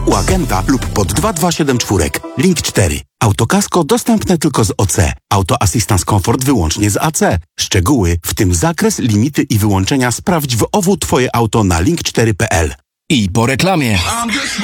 u agenta lub pod 2274. Link 4. Autokasko dostępne tylko z OC. Auto Assistance Comfort wyłącznie z AC. Szczegóły, w tym zakres, limity i wyłączenia sprawdź w OWU Twoje auto na link4.pl. I po reklamie.